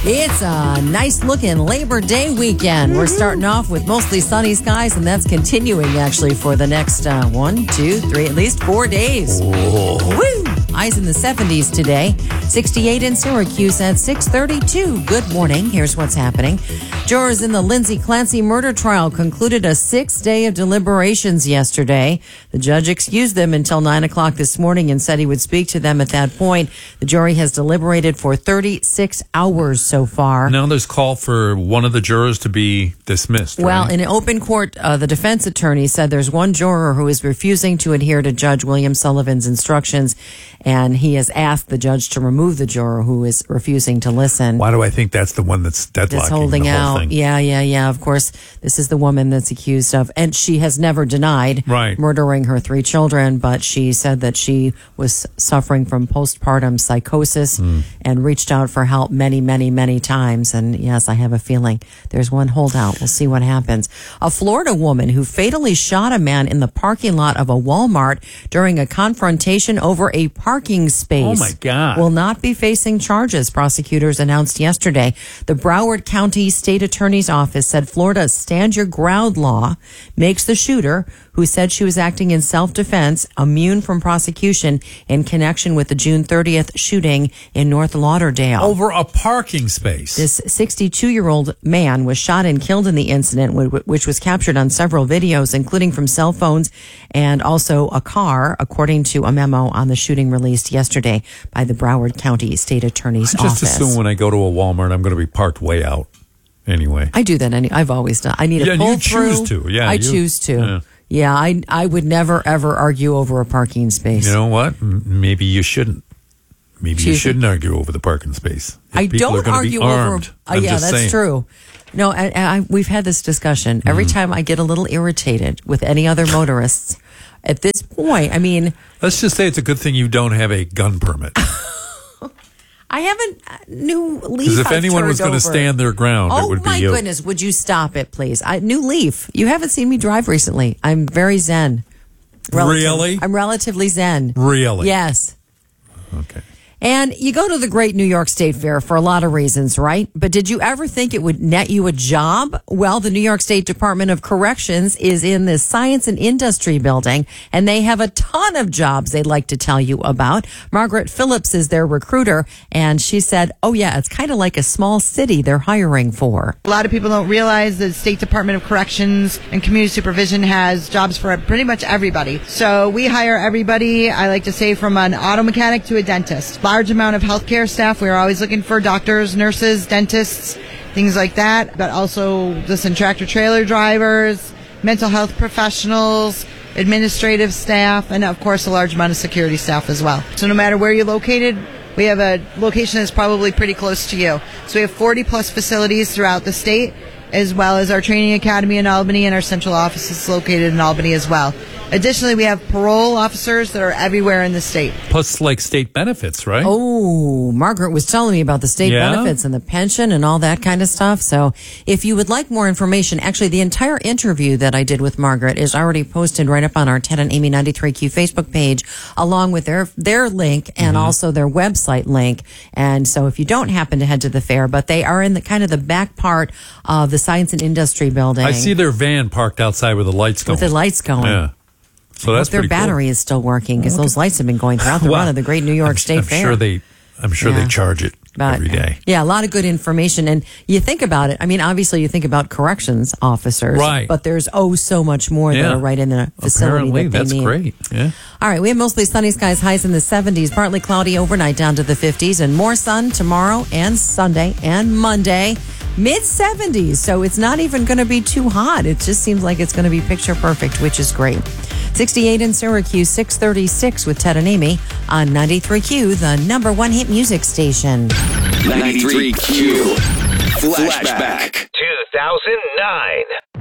It's a nice-looking Labor Day weekend. We're starting off with mostly sunny skies, and that's continuing, actually, for the next 1, 2, 3, at least 4 days. Oh. Woo! Highs in the 70s today. 68 in Syracuse at 6:32. Good morning. Here's what's happening. Jurors in the Lindsay Clancy murder trial concluded a 6th day of deliberations yesterday. The judge excused them until 9 o'clock this morning and said he would speak to them at that point. The jury has deliberated for 36 hours so far. Now there's call for one of the jurors to be dismissed. Well, right? in an open court, the defense attorney said there's one juror who is refusing to adhere to Judge William Sullivan's instructions, and he has asked the judge to remove the juror who is refusing to listen. Why do I think that's the one that's deadlocking That's holding the whole out. thing? Yeah. Of course, this is the woman that's accused of, and she has never denied murdering her 3 children, but she said that she was suffering from postpartum psychosis and reached out for help many times. And yes, I have a feeling there's one holdout. We'll see what happens. A Florida woman who fatally shot a man in the parking lot of a Walmart during a confrontation over a parking space. Oh, my God. Will not be facing charges, prosecutors announced yesterday. The Broward County State Attorney's Office said Florida's Stand Your Ground law makes the shooter, who said she was acting in self-defense, immune from prosecution in connection with the June 30th shooting in North Lauderdale. Over a parking space. This 62-year-old man was shot and killed in the incident, which was captured on several videos, including from cell phones and also a car, according to a memo on the shooting released yesterday by the Broward County State Attorney's Office. Just assume when I go to a Walmart, I'm going to be parked way out anyway. I do that. I've always done. I need a pull through. You choose to. Yeah, I choose to. Yeah, I would never, ever argue over a parking space. You know what? Maybe you shouldn't. Maybe you shouldn't argue over the parking space. I don't argue over. Yeah, that's true. No, we've had this discussion. Every time I get a little irritated with any other motorists, at this point, I mean, let's just say it's a good thing you don't have a gun permit. I haven't New Leaf. Because if anyone was going to stand their ground, it would be you. Oh my goodness! Would you stop it, please? New Leaf. You haven't seen me drive recently. I'm very zen. Really? I'm relatively zen. Really? Yes. Okay. And you go to the great New York State Fair for a lot of reasons, right? But did you ever think it would net you a job? Well, the New York State Department of Corrections is in the Science and Industry building, and they have a ton of jobs they'd like to tell you about. Margaret Phillips is their recruiter, and she said, oh, yeah, it's kind of like a small city they're hiring for. A lot of people don't realize the State Department of Corrections and Community Supervision has jobs for pretty much everybody. So we hire everybody, I like to say, from an auto mechanic to a dentist. Large amount of healthcare staff. We're always looking for doctors, nurses, dentists, things like that, but also listen, tractor trailer drivers, mental health professionals, administrative staff, and of course a large amount of security staff as well. So no matter where you're located, we have a location that's probably pretty close to you. So we have 40 plus facilities throughout the state, as well as our training academy in Albany, and our central office is located in Albany as well. Additionally, we have parole officers that are everywhere in the state. Plus, like, state benefits, right? Oh, Margaret was telling me about the state benefits and the pension and all that kind of stuff. So if you would like more information, actually, the entire interview that I did with Margaret is already posted right up on our Ted and Amy 93Q Facebook page, along with their link and also their website link. And so if you don't happen to head to the fair, but they are in the kind of the back part of the Science and Industry building. I see their van parked outside with the lights going. With the lights going. Yeah. So that's their battery is still working, because those lights have been going throughout the run of the great New York State Fair. I'm sure they charge it every day. Yeah, a lot of good information. And you think about it. I mean, obviously you think about corrections officers, right? But there's so much more that are right in the facility. Apparently, that they need. Great. Yeah. All right, we have mostly sunny skies, highs in the 70s, partly cloudy overnight down to the 50s, and more sun tomorrow and Sunday and Monday. Mid-70s, so it's not even going to be too hot. It just seems like it's going to be picture perfect, which is great. 68 in Syracuse, 6:36 with Ted and Amy on 93Q, the number one hit music station. 93Q. Flashback. 2009.